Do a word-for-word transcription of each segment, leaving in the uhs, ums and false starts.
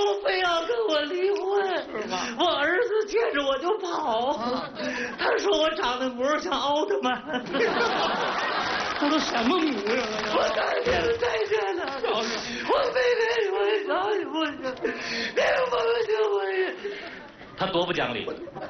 父非要跟我离婚，我儿子见着我就跑，啊、他说我长得模像奥特曼。 这都什么模样了呀？ 我再见了，再见了！我非得我找你不行，你不行我也。他多不讲理！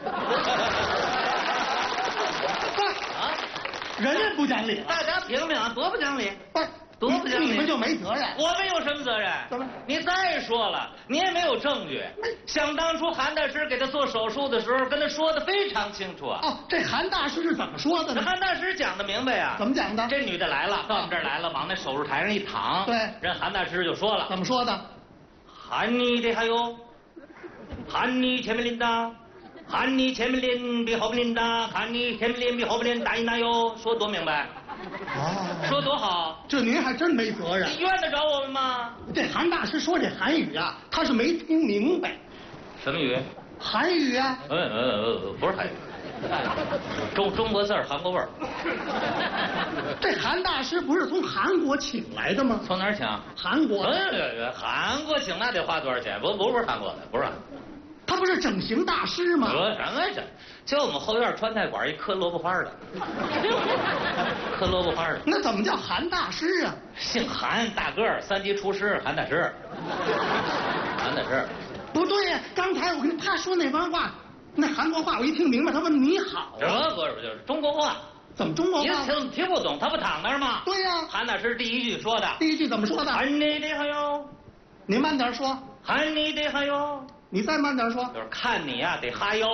啊，人家不讲理， 大家评评啊，多不讲理！ 不。 多不讲理， 你们就没责任？ 我们有什么责任？ 怎么？ 你再说了，你也没有证据。想当初韩大师给他做手术的时候，跟他说的非常清楚啊。 哦，这韩大师是怎么说的呢？ 韩大师讲的明白呀。 怎么讲的？ 这女的来了，到我们这儿来了，往那手术台上一躺。 对。 人韩大师就说了。 怎么说的？ 喊你的还有，喊你前面领导，喊你前面领比后面领导，喊你前面领比后面领大一哪有？说多明白。哦，说多好， 这您还真没责任。 你怨得着我们吗？ 这韩大师说这韩语啊，他是没听明白。 什么语？ 韩语啊。 嗯嗯嗯，不是韩语，中中国字儿，韩国味儿。 这韩大师不是从韩国请来的吗？ 从哪儿请？ 韩国。 嗯，韩国请那得花多少钱？不不是韩国的，不是。 他不是整形大师吗？ 得什么这？就我们后院川菜馆一嗑萝卜花的，嗑萝卜花的。 那怎么叫韩大师啊？ 姓韩，大个儿，三级厨师，韩大师。韩大师。 不对呀，刚才我跟他说那番话，那韩国话我一听明白，他问你好。 什么不是？就是中国话。 怎么中国话？ 你听听不懂，他不躺那儿吗？ 对呀。 韩大师第一句说的。 第一句怎么说的？ 喊你的还有。 你慢点说。 喊你的还有。 你再慢点说。 就是看你呀、啊，得哈腰。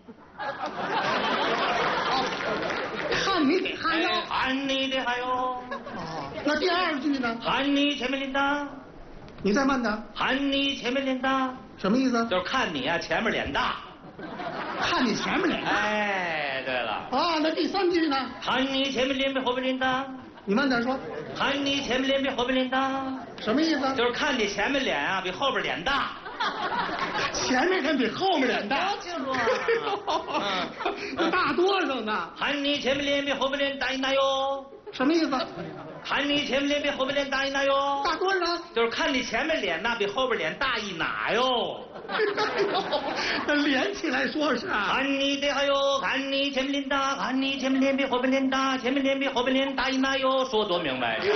哦，看你得哈腰。 哎、喊你得哈腰。 哦，那第二句呢？ 喊你前面领导。 你再慢点。 喊你前面脸大。 什么意思？ 就是看你啊，前面脸大。 看你前面脸大。 哎，对了。 啊，那第三句呢？ 喊你前面脸比后面脸大。 你慢点说。 喊你前面脸比后面脸大。 什么意思？ 就是看你前面脸啊比后边脸大。 前面脸比后面脸大。 多清楚啊！ 嗯，大多少呢？ 喊你前面脸比后面脸大一哪哟？ 什么意思？ 喊你前面脸比后面脸大一哪哟？ 大多少？ 就是看你前面脸那比后边脸大一哪哟？ 那连起来说是。 喊你的还有，喊你前面脸大，喊你前面脸比后边脸大，前面脸比后边脸大一哪哟？说多明白。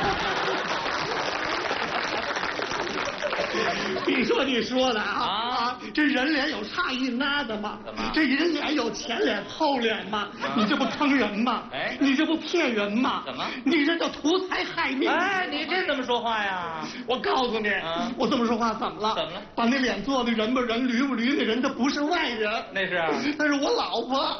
你说你说的啊啊！ 这人脸有差异那的吗？ 怎么？ 这人脸有前脸后脸吗？你这不坑人吗？ 哎， 你这不骗人吗？ 怎么？ 你这叫图财害命！ 哎，你这怎么说话呀？ 我告诉你，啊、我这么说话怎么了？ 怎么了？ 把那脸做的人不人，驴不驴的人，他不是外人。 那是、啊？ 那是我老婆。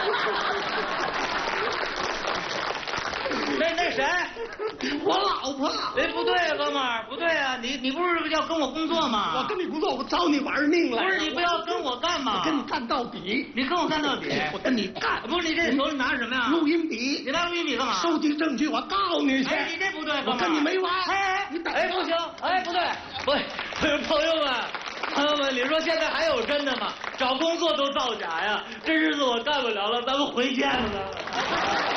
那那谁？ 我老婆。 哎，不对啊，哥们儿，不对啊！你你不是要跟我工作吗？ 我跟你工作，我找你玩命来。 不是你不要跟我干嘛？ 我跟你干到底。 你跟我干到底？ 我跟你干。 不是你这手里拿着什么呀？ 录音笔。 你拿录音笔干嘛？ 收集证据，我告你去。 哎，你这不对， 我跟你没完。 哎你等。 哎，不行，哎，不对，不，朋友们，朋友们，你说现在还有真的吗？找工作都造假呀，这日子我干不了了，咱们回见了。